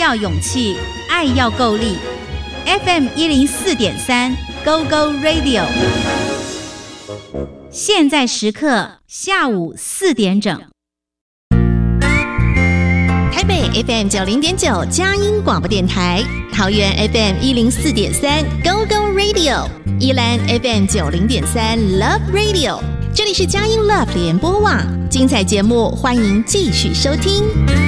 要勇气，爱要够力。FM 104.3 Go Go Radio， 现在时刻下午4点整。 台北 FM 90.9佳音广播电台，桃园 FM 104.3 Go Go Radio， 宜兰 FM 90.3 Love Radio， 这里是佳音 Love 联播网，精彩节目欢迎继续收听。